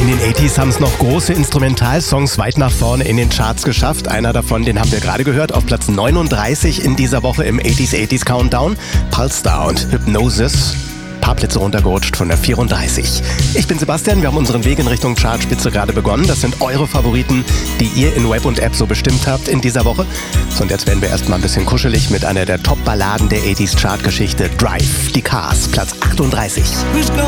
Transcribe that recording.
In den 80s haben es noch große Instrumentalsongs weit nach vorne in den Charts geschafft. Einer davon, den haben wir gerade gehört, auf Platz 39 in dieser Woche im 80s Countdown. Pulsar und Hypnosis. Ein paar Plätze runtergerutscht von der 34. Ich bin Sebastian, wir haben unseren Weg in Richtung Chartspitze gerade begonnen. Das sind eure Favoriten, die ihr in Web und App so bestimmt habt in dieser Woche. So, und jetzt werden wir erstmal ein bisschen kuschelig mit einer der Top-Balladen der 80s Chartgeschichte. Drive, die Cars, Platz 38.